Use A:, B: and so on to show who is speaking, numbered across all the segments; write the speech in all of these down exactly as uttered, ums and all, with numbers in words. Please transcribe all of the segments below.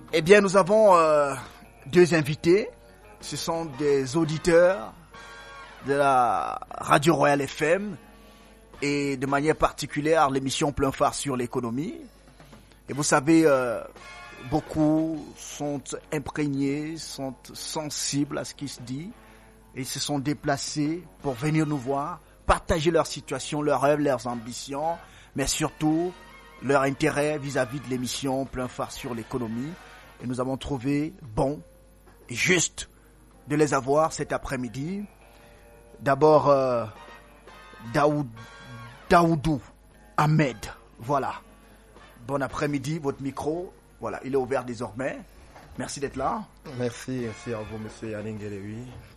A: Eh bien, nous avons euh, deux invités. Ce sont des auditeurs de la Radio Royale F M et de manière particulière l'émission Plein Phare sur l'économie. Et vous savez, euh, beaucoup sont imprégnés, sont sensibles à ce qui se dit et se sont déplacés pour venir nous voir, partager leur situation, leurs rêves, leurs ambitions, mais surtout leur intérêt vis-à-vis de l'émission Plein Phare sur l'économie. Et nous avons trouvé bon et juste de les avoir cet après-midi. D'abord, euh, Daoud, Daoudou Ahmed, voilà. Bon après-midi, votre micro, voilà, il est ouvert désormais. Merci d'être là.
B: Merci, merci à vous, monsieur Yannick Guéléwi.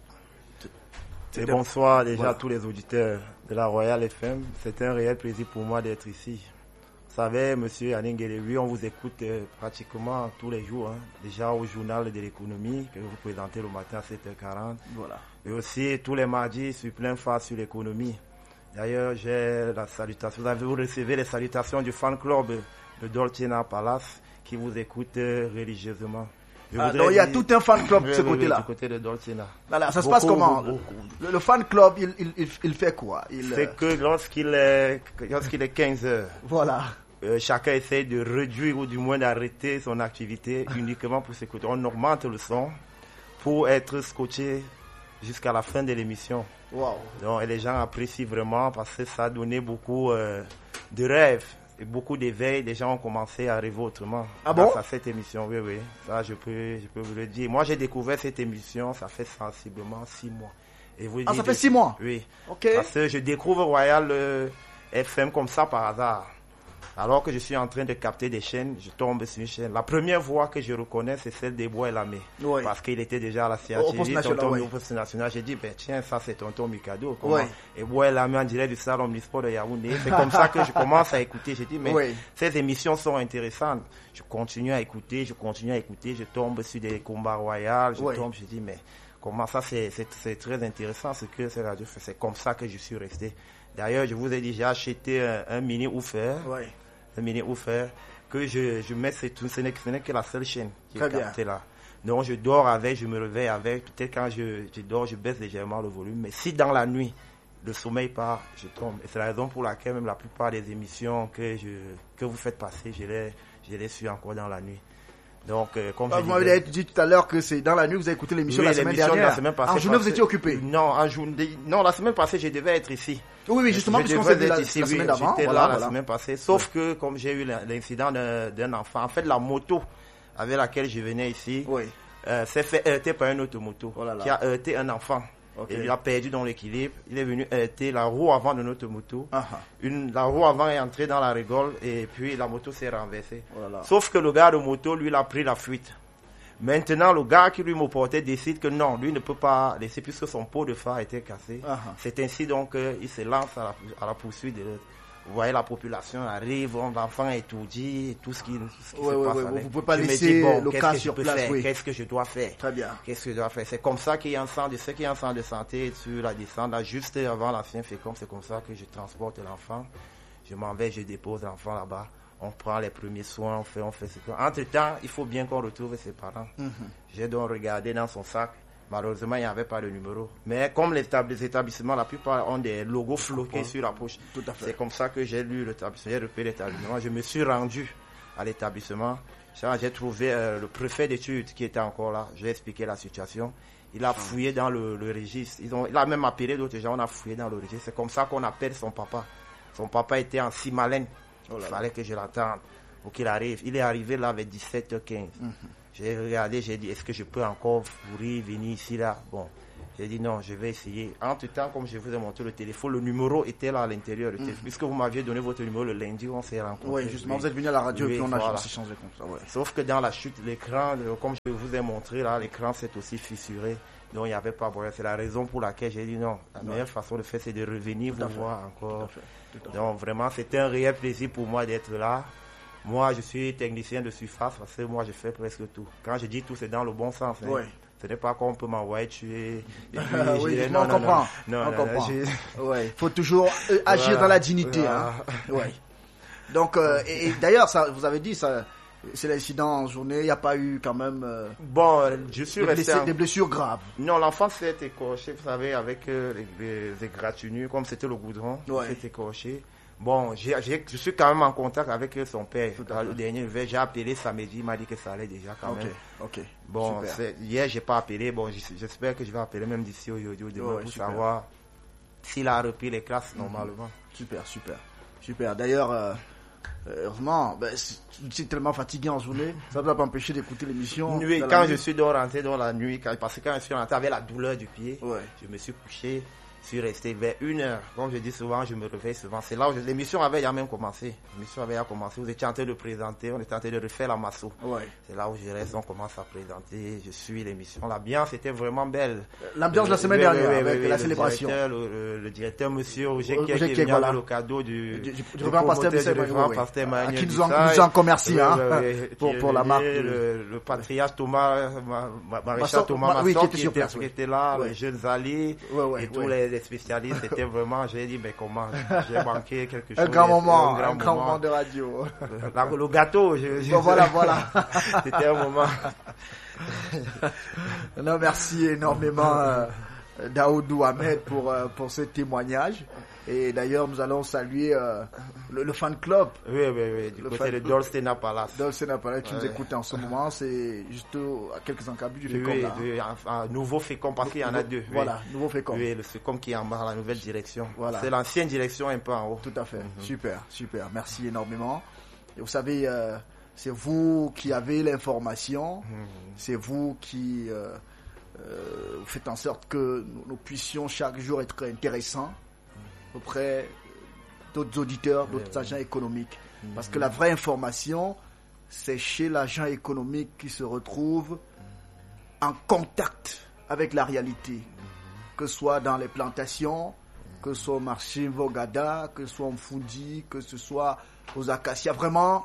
B: Et bonsoir déjà voilà. à tous les auditeurs de la Royale F M. C'est un réel plaisir pour moi d'être ici. Vous savez, monsieur Yannick Guéléwi, on vous écoute euh, pratiquement tous les jours. Hein. Déjà au journal de l'économie que vous présentez le matin à sept heures quarante. Voilà. Et aussi tous les mardis sur Plein Phare sur l'économie. D'ailleurs, j'ai la salutation. Vous avez vous recevez les salutations du fan club de Dolcena Palace qui vous écoute euh, religieusement.
A: Ah, donc il y a tout un fan club de ce côté-là.
B: Du côté de Dolcena.
A: Voilà, ça se passe comment? Le, le fan club, il, il, il, il fait quoi? Il
B: C'est que lorsqu'il est, lorsqu'il est quinze heures.
A: Voilà.
B: Euh, chacun essaie de réduire ou du moins d'arrêter son activité uniquement pour s'écouter. On augmente le son pour être scotché jusqu'à la fin de l'émission.
A: Wow.
B: Donc, et les gens apprécient vraiment parce que ça a donné beaucoup euh, de rêves et beaucoup d'éveil. Les gens ont commencé à rêver autrement.
A: Ah bon?
B: À cette émission, oui, oui. Ça, je peux, je peux vous le dire. Moi, j'ai découvert cette émission, ça fait sensiblement six mois. Et vous
A: ah, ça fait six mois?
B: Oui.
A: Ok.
B: Parce que je découvre Royal euh, F M comme ça par hasard. Alors que je suis en train de capter des chaînes, je tombe sur une chaîne. La première voix que je reconnais, c'est celle d'Ebois Elamé. Oui. Parce qu'il était déjà à la C H T V, tonton au poste national. J'ai dit, ben tiens, ça c'est tonton Mikado. Oui. Ebois Elamé en direct du salon omnisport de Yaoundé. C'est comme ça que je commence à écouter. J'ai dit, mais oui. ces émissions sont intéressantes. Je continue à écouter, je continue à écouter. Je tombe sur des combats royaux. Je oui. tombe, je dis, mais comment ça, c'est, c'est, c'est très intéressant ce que cette radio fait. C'est comme ça que je suis resté. D'ailleurs, je vous ai dit, j'ai acheté un, un mini woofer. Oui. Un mini woofer que je, je mets, c'est tout, ce n'est, ce n'est que la seule chaîne qui Très est captée bien. Là. Donc, je dors avec, je me réveille avec. Peut-être quand je, je dors, je baisse légèrement le volume. Mais si dans la nuit, le sommeil part, je tombe. Et c'est la raison pour laquelle même la plupart des émissions que, je, que vous faites passer, je les, je les suis encore dans la nuit. Donc, euh, comme
A: ah,
B: je
A: vous m'avez dit tout à l'heure que c'est dans la nuit, vous avez écouté l'émission
B: oui,
A: la semaine dernière.
B: La semaine passée,
A: en journée, vous étiez occupé?
B: Non, en journée, non, la semaine passée, je devais être ici.
A: Oui, oui, justement, puisqu'on s'est dit la,
B: ici,
A: la semaine
B: oui,
A: d'avant.
B: J'étais
A: voilà,
B: là
A: voilà.
B: la semaine passée. Sauf oui. que, comme j'ai eu l'incident d'un, d'un enfant, en fait, la moto avec laquelle je venais ici, oui. euh, s'est fait heurter par une autre moto oh là là. qui a heurté un enfant. Okay. Et il a perdu dans l'équilibre. Il est venu heurter la roue avant de notre moto. Uh-huh. Une, la roue avant est entrée dans la rigole et puis la moto s'est renversée. Oh là là. Sauf que le gars de moto, lui, il a pris la fuite. Maintenant, le gars qui lui me portait décide que non, lui ne peut pas laisser puisque son pot de phare était cassé. Uh-huh. C'est ainsi donc qu'il se lance à la, à la poursuite de l'autre. Vous voyez, la population arrive, l'enfant est étourdi, tout ce qui, tout ce qui
A: ouais,
B: se
A: ouais,
B: passe
A: ouais,
B: avec.
A: Vous ne pouvez pas
B: je
A: laisser
B: dis, bon,
A: le cas sur place.
B: Faire,
A: oui.
B: Qu'est-ce que je dois faire?
A: Très bien.
B: Qu'est-ce que je dois faire? C'est comme ça qu'il y a un centre de, ce qu'il y a un centre de santé sur la descente, là, juste avant l'ancien fécond. C'est comme ça que je transporte l'enfant. Je m'en vais, je dépose l'enfant là-bas. On prend les premiers soins, on fait, on fait ce qu'on... Entre-temps, il faut bien qu'on retrouve ses parents. Mm-hmm. J'ai donc regardé dans son sac. Malheureusement, il n'y avait pas de numéro. Mais comme les, étab- les établissements, la plupart ont des logos floqués sur la poche.
A: Tout à fait.
B: C'est comme ça que j'ai lu l'établissement, j'ai repéré l'établissement. Je me suis rendu à l'établissement. J'ai trouvé euh, le préfet d'études qui était encore là. J'ai expliqué la situation. Il a fouillé dans le, le registre. Ils ont, il a même appelé d'autres gens. On a fouillé dans le registre. C'est comme ça qu'on appelle son papa. Son papa était en Simalène. Oh il fallait que je l'attende pour qu'il arrive. Il est arrivé là vers dix-sept heures quinze. Mm-hmm. J'ai regardé, j'ai dit, est-ce que je peux encore courir, venir ici, là? Bon, j'ai dit non, je vais essayer. Entre temps, comme je vous ai montré le téléphone, le numéro était là à l'intérieur. Mm-hmm. Puisque vous m'aviez donné votre numéro le lundi, on s'est rencontrés.
A: Oui, justement, vous êtes venu à la radio
B: oui,
A: et puis on a
B: voilà.
A: échangé comme ça. Ouais.
B: Sauf que dans la chute, l'écran, comme je vous ai montré, là, l'écran s'est aussi fissuré. Donc, il n'y avait pas moyen. C'est la raison pour laquelle j'ai dit non. La ouais. meilleure façon de faire, c'est de revenir vous voir encore. Tout à fait. Tout à fait. Donc, vraiment, c'était un réel plaisir pour moi d'être là. Moi, je suis technicien de surface parce que moi, je fais presque tout. Quand je dis tout, c'est dans le bon sens. Hein. Oui. Ce n'est pas qu'on peut m'envoyer tuer.
A: Et puis, oui, je, non, on non, comprend. Non, on non, comprend. Il ouais. faut toujours agir voilà. dans la dignité. Voilà. Hein. Ouais. Donc, euh, et, et d'ailleurs, ça, vous avez dit, ça, C'est l'incident en journée, il n'y a pas eu quand même euh,
B: bon, je suis
A: des,
B: resté
A: blessés,
B: en...
A: des blessures graves.
B: Non, l'enfant s'est écorché, vous savez, avec euh, les, les égratignures, comme c'était le goudron,
A: ouais.
B: il s'est écorché. Bon, j'ai, j'ai, je suis quand même en contact avec son père. Dans le dernier verre, j'ai appelé samedi, il m'a dit que ça allait déjà quand
A: okay,
B: même.
A: Ok,
B: bon, c'est, hier, j'ai pas appelé. Bon, j'espère que je vais appeler même d'ici aujourd'hui ou demain ouais, pour super. savoir s'il a repris les classes mmh. normalement.
A: Super, super, super. D'ailleurs, euh, heureusement, ben, je suis tellement fatigué en journée, ça ne doit pas m'empêcher d'écouter l'émission.
B: Nuit, quand je suis rentré dans la nuit, quand, parce que quand je suis rentré avec la douleur du pied, ouais. je me suis couché. Je suis resté vers une heure. Comme je dis souvent, je me réveille souvent. C'est là où je... l'émission avait déjà même commencé. L'émission avait déjà commencé. Vous étiez en train de présenter, on était en train de refaire la masso. Ouais. C'est là où je reste, on commence à présenter. Je suis l'émission. L'ambiance était vraiment belle.
A: L'ambiance de la semaine
B: oui,
A: dernière,
B: oui,
A: avec
B: oui,
A: la
B: le
A: célébration.
B: Directeur, le, le, le directeur, monsieur Roger, qui est venu voilà. avec le cadeau du,
A: du, du, du grand pasteur
B: Manu.
A: Qui nous en remercie hein, pour, pour la marque.
B: Le, le patriarche Thomas, Maréchal Thomas Masson, qui était là, les jeunes alliés, et tous les spécialistes. C'était vraiment, j'ai dit, mais comment, j'ai manqué quelque chose.
A: Un grand moment, un grand, un grand moment de radio.
B: La, le gâteau, je, je,
A: bon, voilà, voilà.
B: C'était un moment.
A: Non, merci énormément, euh, Daoudou Ahmed, pour, euh, pour ce témoignage. Et d'ailleurs, nous allons saluer euh, le, le fan club.
B: Oui, oui, oui, du le côté de Dolcena Palace.
A: Dolcena Palace, tu ouais. nous écoutes en ce moment, c'est juste à quelques encablures du Fécom.
B: Oui,
A: là,
B: oui,
A: hein.
B: un, un nouveau Fécom, parce qu'il y en a deux.
A: Voilà,
B: oui.
A: nouveau Fécom.
B: Oui, le Fécom qui est en bas, la nouvelle direction.
A: Voilà.
B: C'est l'ancienne direction un peu en haut.
A: Tout à fait, mm-hmm. super, super, merci énormément. Et vous savez, euh, c'est vous qui avez l'information, mm-hmm. c'est vous qui euh, euh, faites en sorte que nous, nous puissions chaque jour être intéressants mm-hmm. auprès d'autres auditeurs, d'autres agents économiques. Mmh. Parce que la vraie information, c'est chez l'agent économique qui se retrouve mmh. en contact avec la réalité. Mmh. Que ce soit dans les plantations, mmh. que ce soit au marché Vogada, que ce soit en Fundi, que ce soit aux Acacias. Vraiment,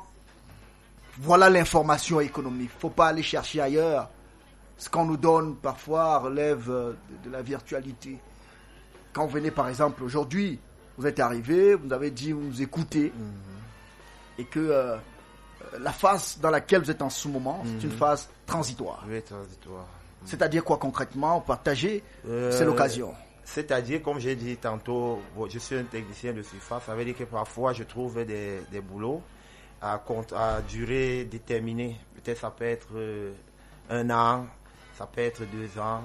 A: voilà l'information économique. Il ne faut pas aller chercher ailleurs. Ce qu'on nous donne parfois relève de, de la virtualité. Quand vous venez par exemple aujourd'hui, vous êtes arrivé, vous avez dit, vous nous écoutez, mm-hmm. et que euh, la phase dans laquelle vous êtes en ce moment, mm-hmm. c'est une phase transitoire.
B: Oui, transitoire. Mm-hmm.
A: C'est-à-dire quoi concrètement, partager, euh, c'est l'occasion.
B: C'est-à-dire, comme j'ai dit tantôt, je suis un technicien de surface, ça veut dire que parfois je trouve des, des boulots à, à durée déterminée. Peut-être ça peut être euh, un an, ça peut être deux ans,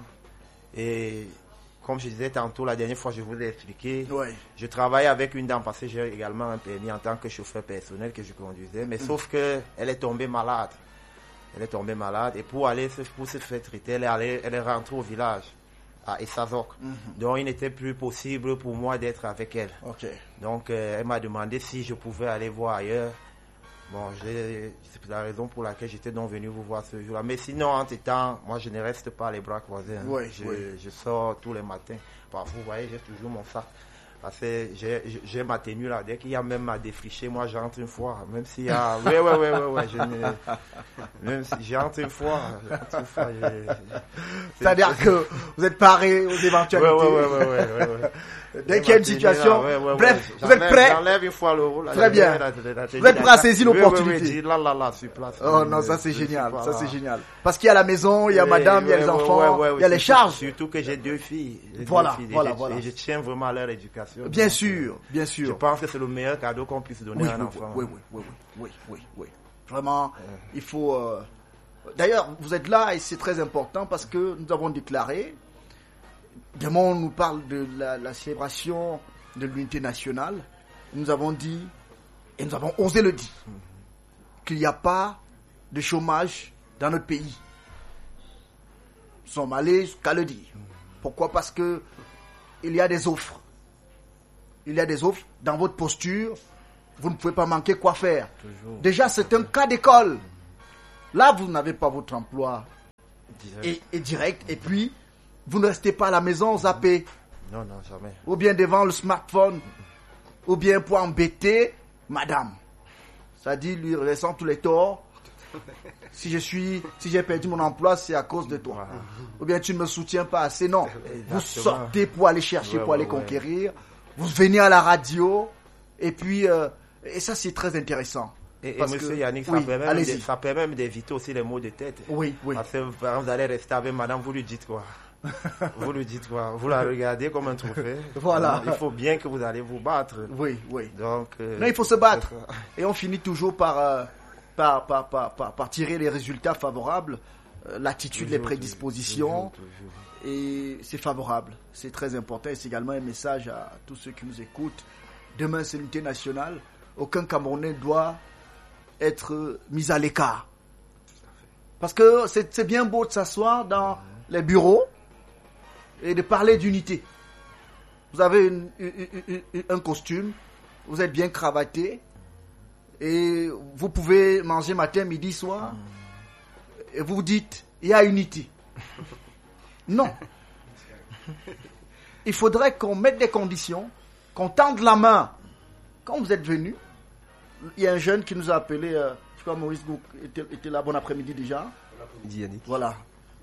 B: et... Comme je disais tantôt, la dernière fois, je vous ai expliqué, ouais. je travaille avec une dame parce que j'ai également un permis en tant que chauffeur personnel que je conduisais, mais mmh. sauf qu'elle est tombée malade. Elle est tombée malade et pour aller pour se faire traiter, elle est, allée, elle est rentrée au village, à Essazok. Mmh. Donc, il n'était plus possible pour moi d'être avec elle. Okay. Donc, euh, elle m'a demandé si je pouvais aller voir ailleurs. Bon, j'ai, c'est la raison pour laquelle j'étais donc venu vous voir ce jour-là. Mais sinon, entre temps, moi, je ne reste pas les bras croisés. Hein. Oui, je, oui. je sors tous les matins. Parfois, vous voyez, j'ai toujours mon sac. Parce que j'ai, j'ai ma tenue là. Dès qu'il y a même à défricher, moi, j'entre une fois. Même s'il y a... Oui, oui, oui, oui, oui. Je ne... Même si j'entre une fois. J'entre une fois je...
A: C'est-à-dire que vous êtes paré aux éventualités.
B: Oui, oui, oui, oui, oui, oui.
A: Dès qu'il y a une situation,
B: là, ouais, ouais,
A: bref,
B: ouais.
A: vous êtes prêts.
B: J'enlève une fois le rôle.
A: Très bien. La, la, la, vous êtes prêts à saisir l'opportunité.
B: Oui, oui, oui, là, là, là, sur place.
A: Oh non, ça c'est génial, ça c'est génial. Parce qu'il y a la maison, il y a oui, madame, il y a les enfants, il y a les charges.
B: Surtout que j'ai deux filles.
A: Voilà,
B: deux filles,
A: voilà,
B: et
A: voilà.
B: Et je tiens vraiment à leur éducation.
A: Bien sûr, bien sûr.
B: Je pense que c'est le meilleur cadeau qu'on puisse donner
A: oui,
B: à un
A: oui,
B: enfant.
A: Oui, oui, oui, oui, oui, oui, oui. Vraiment, il faut... Euh... D'ailleurs, vous êtes là et c'est très important parce que nous avons déclaré, demain on nous parle de la, la célébration de l'unité nationale, nous avons dit, et nous avons osé le dire, qu'il n'y a pas de chômage dans notre pays. Nous sommes allés jusqu'à le dire. Pourquoi ? Parce que il y a des offres. Il y a des offres dans votre posture. Vous ne pouvez pas manquer quoi faire. Toujours. Déjà, c'est un cas d'école. Là, vous n'avez pas votre emploi direct. Et, et direct. Et puis, vous ne restez pas à la maison zappé.
B: Non, non, jamais.
A: Ou bien devant le smartphone. Ou bien pour embêter madame. Ça dit, lui ressent tous les torts. Si je suis, si j'ai perdu mon emploi, c'est à cause de toi. Wow. Ou bien tu ne me soutiens pas assez. Non. Exactement. Vous sortez pour aller chercher, ouais, pour aller ouais, conquérir. Ouais. Vous venez à la radio. Et puis, euh, et ça c'est très intéressant.
B: Et, et monsieur Yannick, ça, oui, permet même de, ça permet même d'éviter aussi les maux de tête.
A: Oui, oui.
B: Parce que vous allez rester avec madame, vous lui dites quoi? Vous lui dites quoi? Vous la regardez comme un trophée.
A: Voilà.
B: Il faut bien que vous allez vous battre.
A: Oui, oui.
B: Donc, euh,
A: non, il faut se battre. Et on finit toujours par, euh, par, par, par, par, par tirer les résultats favorables. Euh, l'attitude, toujours, les prédispositions. Toujours, toujours. Et c'est favorable. C'est très important. Et c'est également un message à tous ceux qui nous écoutent. Demain, c'est l'unité nationale. Aucun Camerounais doit être mis à l'écart. Parce que c'est, c'est bien beau de s'asseoir dans les bureaux et de parler d'unité. Vous avez une, une, une, un costume, vous êtes bien cravaté et vous pouvez manger matin, midi, soir et vous vous dites, il y a unité. Non. Il faudrait qu'on mette des conditions, qu'on tende la main. Quand vous êtes venu, il y a un jeune qui nous a appelé, euh, je crois Maurice Gouk était, était là, bon après-midi déjà.
C: Yannick.
A: Voilà.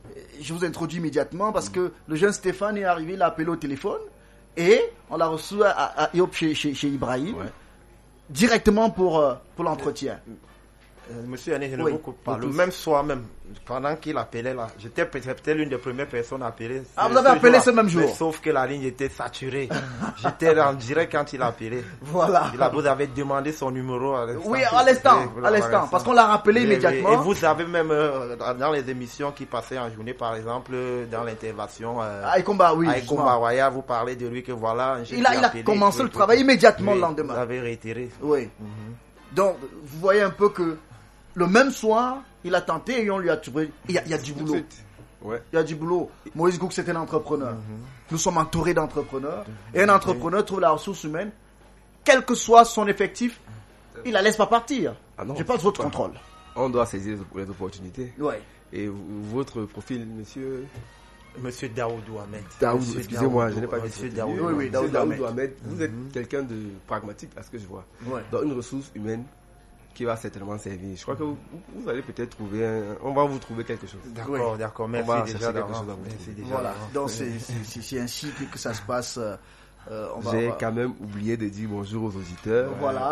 A: Je vous introduis immédiatement parce que le jeune Stéphane est arrivé, il a appelé au téléphone et on l'a reçu à, à, à Iop chez, chez, chez Ibrahim, ouais. Directement pour, euh, pour l'entretien.
B: Euh, monsieur Yannick, je ne oui, vous coupe pas. Le même soir même, pendant qu'il appelait là, j'étais peut-être l'une des premières personnes à appeler.
A: Ah, vous avez appelé ce même jour?
B: Mais sauf que la ligne était saturée. J'étais en direct quand il a appelé.
A: Voilà.
B: Il a, vous avez demandé son numéro à l'instant.
A: Oui, à l'instant, à l'instant, parce qu'on l'a rappelé
B: et,
A: immédiatement.
B: Et vous avez même, euh, dans les émissions qui passaient en journée, par exemple, dans l'intervention, euh,
A: à Ikomba, oui.
B: À Ikomba Waya, vous parlez de lui que voilà.
A: Il a, il a commencé le travail immédiatement le lendemain.
B: Vous avez réitéré.
A: Oui. Mm-hmm. Donc, vous voyez un peu que le même soir, il a tenté et on lui a trouvé. Il y a, il y a du boulot.
C: Ouais.
A: Il y a du boulot. Maurice Gouk, c'était un entrepreneur. Mm-hmm. Nous sommes entourés d'entrepreneurs. Mm-hmm. Et un entrepreneur trouve la ressource humaine, quel que soit son effectif, il la laisse pas partir. Ah non, j'ai pas votre contrôle.
C: On doit saisir les opportunités.
A: Ouais.
C: Et votre profil, monsieur?
B: Monsieur Daoudou Ahmed.
C: Daoudou, excusez-moi, je n'ai pas dit
B: Monsieur Daoudou.
A: Oui, oui, Daoudou Ahmed.
C: Ahmed. Vous mm-hmm. êtes quelqu'un de pragmatique, à ce que je vois.
A: Ouais.
C: Dans une ressource humaine qui va certainement servir. Je crois que vous, vous allez peut-être trouver un, on va vous trouver quelque chose.
B: D'accord, oui. d'accord. Merci,
C: on va
B: déjà,
C: quelque chose à vous
B: merci déjà.
A: Voilà. Donc c'est, c'est, c'est ainsi que, que ça se passe. Euh, on va,
C: J'ai
A: on va...
C: quand même oublié de dire bonjour aux auditeurs.
A: Voilà.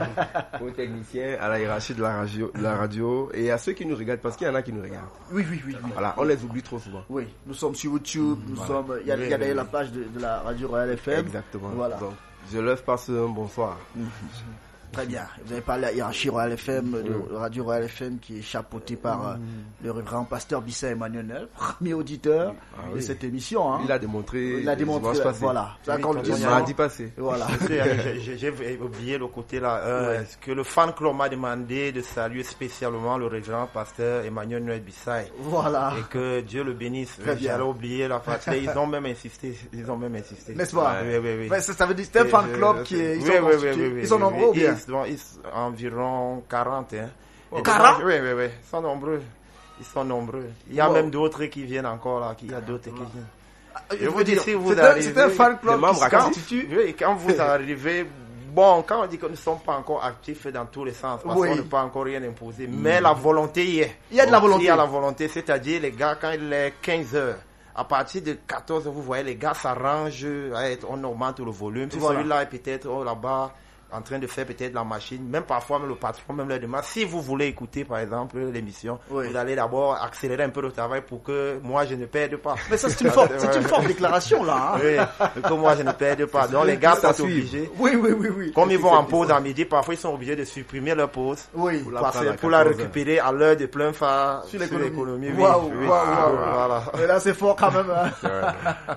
C: Aux techniciens, à la hiérarchie de la radio, de la radio et à ceux qui nous regardent, parce qu'il y en a qui nous regardent.
A: Oui, oui, oui. oui.
C: Voilà, on les oublie trop souvent.
A: Oui, nous sommes sur YouTube, nous voilà. sommes. Il y a,
B: oui,
A: il y a d'ailleurs
B: oui,
A: la page de, de la radio Royal F M.
C: Exactement.
A: Voilà.
C: Donc, je leur passe un bonsoir.
A: Mm-hmm. Très bien. Vous avez parlé à Hiérarchie Royal F M, de oui. Radio Royal F M qui est chapeauté par euh, le révérend pasteur Bissa Emmanuel Nel, premier auditeur ah, de oui. cette émission. Hein.
C: Il a démontré.
A: Il a démontré. Voilà.
C: Ça oui, le mardi passé.
A: Voilà.
B: j'ai, j'ai oublié le côté là. Euh, ouais. Que le fan club m'a demandé de saluer spécialement le révérend pasteur Emmanuel Nel Bissa.
A: Voilà.
B: Et que Dieu le bénisse. J'allais oublier la partie. Ils ont même insisté. Ils ont même insisté.
A: N'est-ce pas?
B: Oui, oui, oui.
A: Mais ça, ça veut dire que c'est un fan club qui est. Ils sont,
B: oui, oui, oui,
A: ils sont nombreux ou bien?
B: Ils sont environ quarante. Hein.
A: Oh, quarante?
B: Oui, oui, oui. Ils sont nombreux. Ils sont nombreux. Il y a wow. même d'autres qui viennent encore là. Il y a d'autres qui viennent.
A: Je vous dis, si vous arrivez. C'est un fan club qui se constitue.
B: Oui, quand vous arrivez. Bon, quand on dit que nous ne sommes pas encore actifs dans tous les sens, parce oui. qu'on n'a pas encore rien imposé, mmh. mais la volonté y est.
A: Il y a de la volonté.
B: Il y a la volonté, c'est-à-dire les gars, quand il est quinze heures, à partir de quatorze heures, vous voyez, les gars s'arrangent, on augmente le volume. Si voilà. Celui-là est peut-être oh, là-bas, en train de faire peut-être la machine, même parfois même le patron même leur demande, si vous voulez écouter par exemple l'émission, oui. vous allez d'abord accélérer un peu le travail pour que moi je ne perde pas.
A: Mais ça c'est une forte, c'est une forte déclaration là. Hein.
B: Oui, que moi je ne perde pas. Donc les gars sont obligés.
A: Oui, oui, oui, oui.
B: Comme ils vont en pause à midi, parfois ils sont obligés de supprimer leur pause
A: oui.
B: pour, la, pour, pour la récupérer à l'heure de plein phare sur l'économie.
A: Waouh, waouh, waouh. Mais là c'est fort quand même. Hein.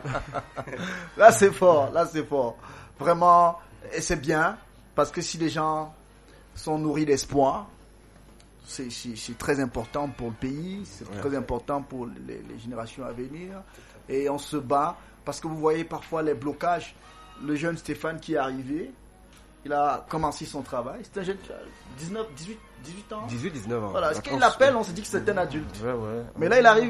A: Là c'est fort, là c'est fort. Vraiment, et c'est bien. Parce que si les gens sont nourris d'espoir, c'est, c'est, c'est très important pour le pays, c'est ouais. très important pour les, les générations à venir. Et on se bat, parce que vous voyez parfois les blocages. Le jeune Stéphane qui est arrivé, il a commencé son travail. C'est un jeune, dix-neuf, dix-huit, dix-huit ans.
C: dix-huit, dix-neuf ans.
A: Voilà. Ce qu'il l'appelle, on se dit que c'est un adulte.
B: Ouais, ouais.
A: Mais là, il arrive,